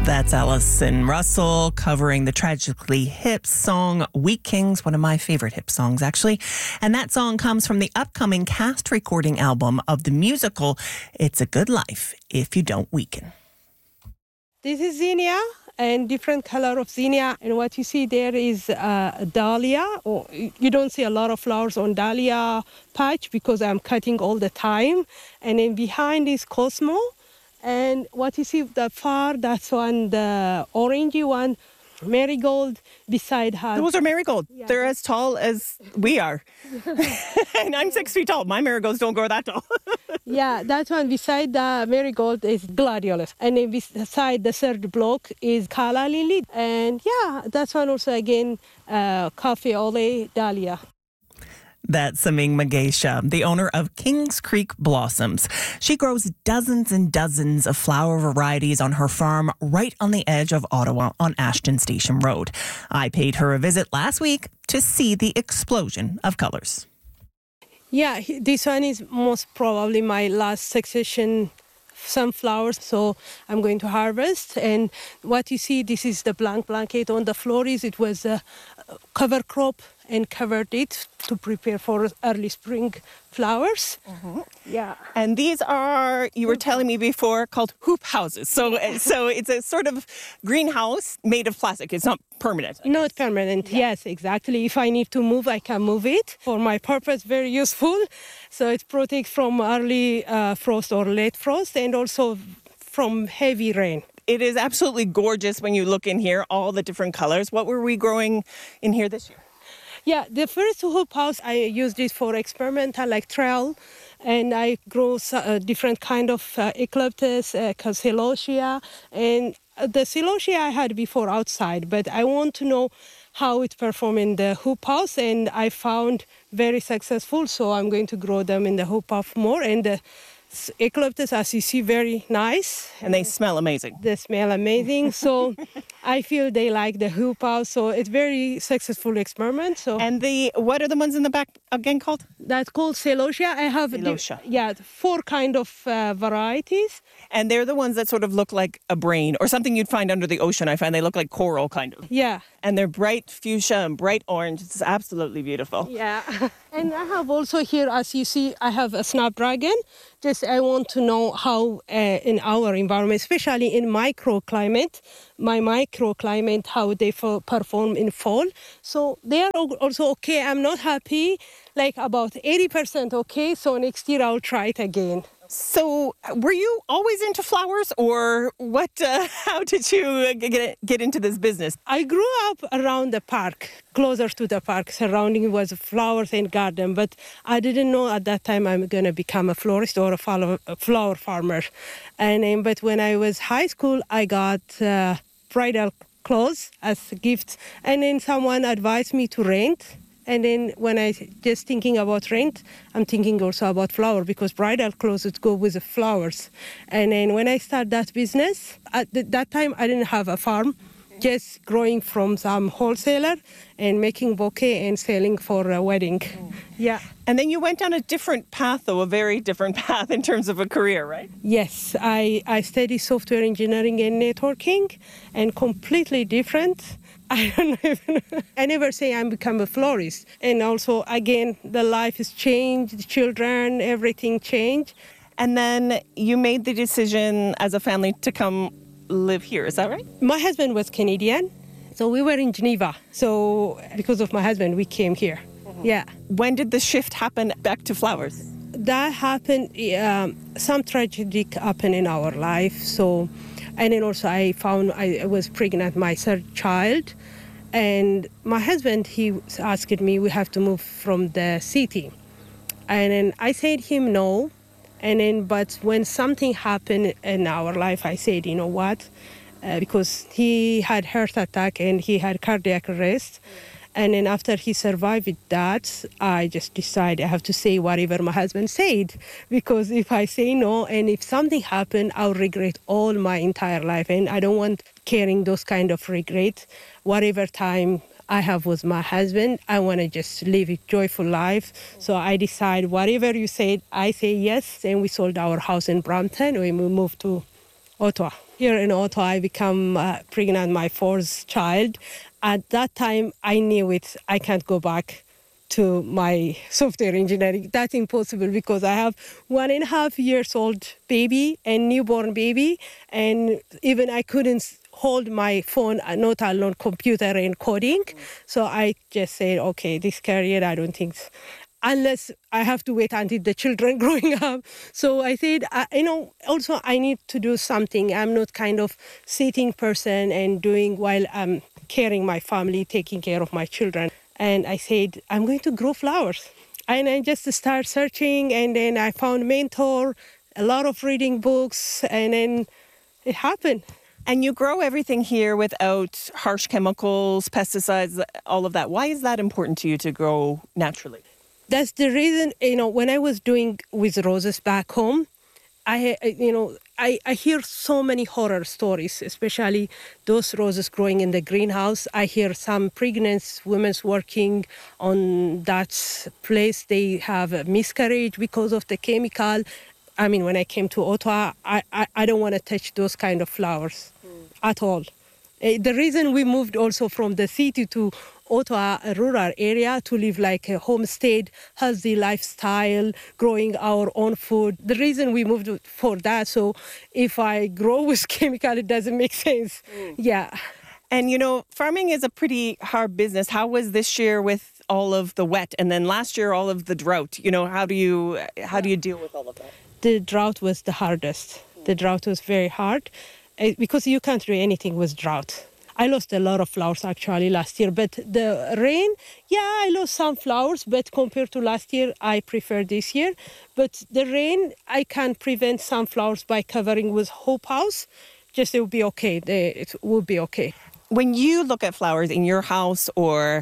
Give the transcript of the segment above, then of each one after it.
That's Allison Russell covering the Tragically Hip song Weak Kings, one of my favorite hip songs, actually. And that song comes from the upcoming cast recording album of the musical It's a Good Life If You Don't Weaken. This is zinnia and different color of zinnia. And what you see there is dahlia. You don't see a lot of flowers on dahlia patch because I'm cutting all the time. And then behind is Cosmo. And what you see the far, that's one, the orangey one, marigold beside her. Those are marigold. Yeah. They're as tall as we are. And I'm 6 feet tall. My marigolds don't grow that tall. Yeah, that one beside the marigold is gladiolus. And then beside the third block is calla lily. And yeah, that's one also again, cafe ole dahlia. That's Saming Magesha, the owner of Kings Creek Blossoms. She grows dozens and dozens of flower varieties on her farm right on the edge of Ottawa on Ashton Station Road. I paid her a visit last week to see the explosion of colors. Yeah, this one is most probably my last succession sunflowers, so I'm going to harvest. And what you see, this is the blank blanket on the floor. It was a cover crop and covered it to prepare for early spring flowers. Mm-hmm. Yeah. And these are, you were telling me before, called hoop houses. So it's a sort of greenhouse made of plastic. It's not permanent. Not permanent, yeah. Yes, exactly. If I need to move, I can move it. For my purpose, very useful. So it protects from early frost or late frost and also from heavy rain. It is absolutely gorgeous when you look in here, all the different colors. What were we growing in here this year? Yeah, the first hoop house, I used it for experimental, like trail, and I grow different kind of eucalyptus, celosia, and the celosia I had before outside, but I want to know how it performed in the hoop house, and I found very successful, so I'm going to grow them in the hoop house more, and the eucalyptus, as you see, very nice. And they smell amazing. They smell amazing. So I feel they like the hoop house. So it's very successful experiment. So and what are the ones in the back again called? That's called celosia. I have 4 kind of varieties. And they're the ones that sort of look like a brain or something you'd find under the ocean. I find they look like coral kind of. Yeah. And they're bright fuchsia and bright orange. It's absolutely beautiful. Yeah. And I have also here, as you see, I have a snapdragon. Just I want to know how in our environment, especially in microclimate, how they perform in fall. So they are also okay. I'm not happy, like about 80% okay. So next year I'll try it again. So were you always into flowers or what? How did you get into this business? I grew up around the park, closer to the park. Surrounding was flowers and garden, but I didn't know at that time I'm going to become a florist or a flower farmer. But when I was high school, I got bridal clothes as a gift. And then someone advised me to rent. And then when I just thinking about rent, I'm thinking also about flower because bridal clothes would go with the flowers. And then when I start that business, at that time I didn't have a farm, just growing from some wholesaler and making bouquet and selling for a wedding. Yeah. And then you went down a different path, though, a very different path in terms of a career, right? Yes, I studied software engineering and networking and completely different. I don't even I never say I'm become a florist. And also, again, the life has changed, the children, everything changed. And then you made the decision as a family to come live here, is that right? My husband was Canadian, so we were in Geneva. So because of my husband, we came here. Mm-hmm. Yeah. When did the shift happen back to flowers? That happened, some tragedy happened in our life, so... And then also I found I was pregnant, my third child. And my husband, he asked me, we have to move from the city. And then I said him no. But when something happened in our life, I said, you know what? Because he had heart attack and he had cardiac arrest. And then after he survived that, I just decided I have to say whatever my husband said. Because if I say no, and if something happened, I'll regret all my entire life. And I don't want carrying those kind of regret. Whatever time I have with my husband, I want to just live a joyful life. So I decide whatever you said, I say yes. And we sold our house in Brampton. We moved to Ottawa. Here in Ottawa, I become pregnant, my fourth child. At that time, I knew it. I can't go back to my software engineering. That's impossible because I have 1.5 years old baby and newborn baby, and even I couldn't hold my phone, not alone computer and coding. So I just said, okay, this career, I don't think, unless I have to wait until the children growing up. So I said, also I need to do something. I'm not kind of sitting person and doing while I'm caring my family, taking care of my children. And I said, I'm going to grow flowers. And I just start searching, and then I found mentor, a lot of reading books, and then it happened. And you grow everything here without harsh chemicals, pesticides, all of that. Why is that important to you to grow naturally? That's the reason, when I was doing with roses back home, I hear so many horror stories, especially those roses growing in the greenhouse. I hear some pregnant women working on that place. They have a miscarriage because of the chemical. I mean, when I came to Ottawa, I don't want to touch those kind of flowers at all. The reason we moved also from the city to Ottawa, a rural area, to live like a homestead, healthy lifestyle, growing our own food. The reason we moved for that, so if I grow with chemical, it doesn't make sense. Yeah. And, farming is a pretty hard business. How was this year with all of the wet, and then last year all of the drought? How do you deal with all of that? The drought was the hardest. The drought was very hard because you can't do anything with drought. I lost a lot of flowers actually last year, but the rain, I lost some flowers, but compared to last year, I prefer this year. But the rain, I can prevent some flowers by covering with hope house. Just it will be okay. It will be okay. When you look at flowers in your house, or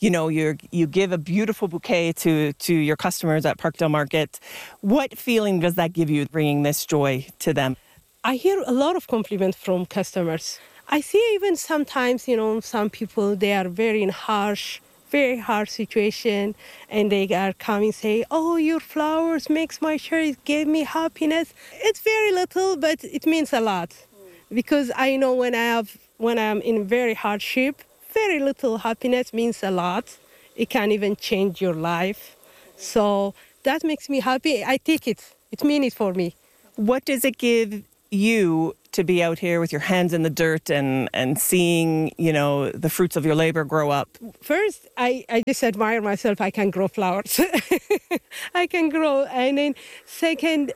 you give a beautiful bouquet to your customers at Parkdale Market, what feeling does that give you, bringing this joy to them? I hear a lot of compliments from customers. I see even sometimes, some people, they are very very hard situation, and they are coming say, oh, your flowers makes my shirt, it gave me happiness. It's very little, but it means a lot. Because I know when I'm in very hardship, very little happiness means a lot. It can even change your life. So that makes me happy. I take it. It means it for me. What does it give you to be out here with your hands in the dirt and seeing, the fruits of your labor grow up? First, I just admire myself. I can grow flowers. I can grow. And then second,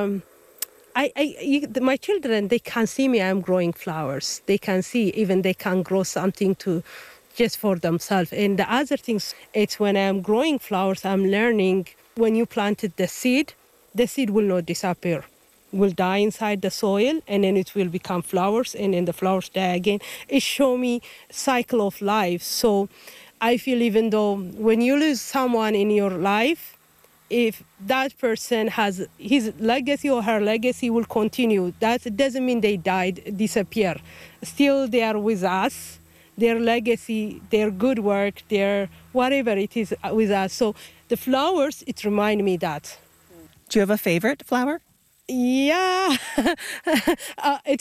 my children, they can see me. I'm growing flowers. They can see, even they can grow something just for themselves. And the other things, it's when I'm growing flowers, I'm learning when you planted the seed will not disappear. Will die inside the soil, and then it will become flowers, and then the flowers die again. It shows me cycle of life. So I feel even though when you lose someone in your life, if that person has his legacy or her legacy will continue, that doesn't mean they died, disappear. Still they are with us, their legacy, their good work, their whatever it is with us. So the flowers, it reminds me that. Do you have a favorite flower? Yeah, it's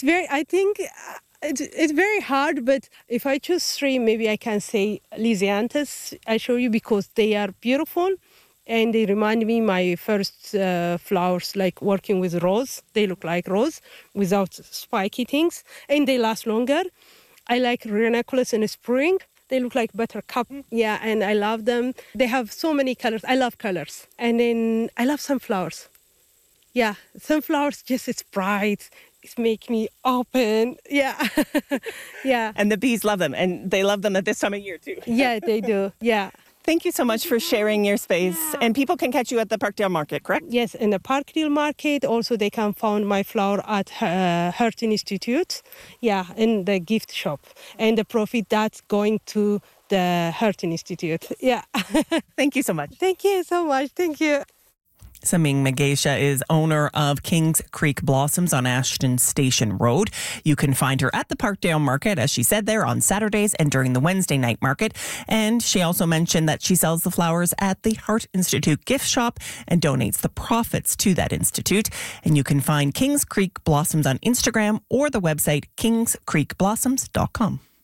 very hard, but if I choose three, maybe I can say Lisianthus. I show you because they are beautiful, and they remind me my first flowers, like working with rose. They look like rose without spiky things, and they last longer. I like ranunculus in the spring. They look like buttercup. Yeah, and I love them. They have so many colors. I love colors. And then I love sunflowers. Yeah, sunflowers, it's bright. It makes me open. Yeah. Yeah. And the bees love them, and they love them at this time of year too. Yeah, they do. Yeah. Thank you so much for sharing your space. Yeah. And people can catch you at the Parkdale Market, correct? Yes, in the Parkdale Market. Also, they can find my flower at Hurton Institute. Yeah, in the gift shop. And the profit that's going to the Hurton Institute. Yeah. Thank you so much. Thank you so much. Thank you. Saming Magesha is owner of Kings Creek Blossoms on Ashton Station Road. You can find her at the Parkdale Market, as she said, there on Saturdays and during the Wednesday night market. And she also mentioned that she sells the flowers at the Heart Institute gift shop and donates the profits to that institute. And you can find Kings Creek Blossoms on Instagram or the website kingscreekblossoms.com.